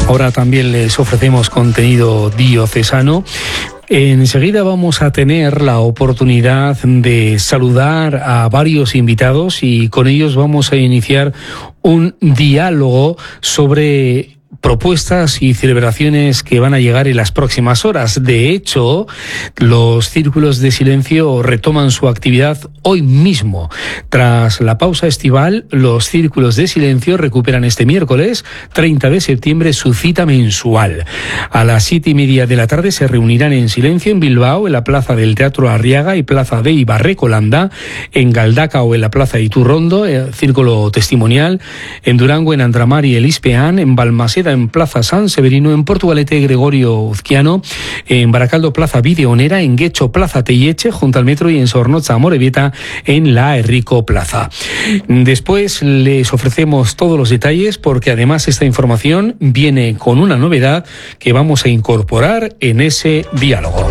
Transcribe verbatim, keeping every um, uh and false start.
Ahora también les ofrecemos contenido diocesano. Enseguida vamos a tener la oportunidad de saludar a varios invitados y con ellos vamos a iniciar un diálogo sobre propuestas y celebraciones que van a llegar en las próximas horas. De hecho, los círculos de silencio retoman su actividad hoy mismo. Tras la pausa estival, los círculos de silencio recuperan este miércoles, treinta de septiembre, su cita mensual. A las siete y media de la tarde se reunirán en silencio en Bilbao, en la plaza del Teatro Arriaga y plaza de Ibarrecolanda, en Galdacao, en la plaza Iturrondo, el Círculo Testimonial, en Durango, en Andramar y el Ispeán, en Balmaseda, en Plaza San Severino, en Portugalete, Gregorio Uzquiano, en Baracaldo, Plaza Videonera, en Guecho, Plaza Teieche, junto al metro, y en Zornotza, Amorebieta, en la Errico Plaza. Después les ofrecemos todos los detalles, porque además esta información viene con una novedad que vamos a incorporar en ese diálogo.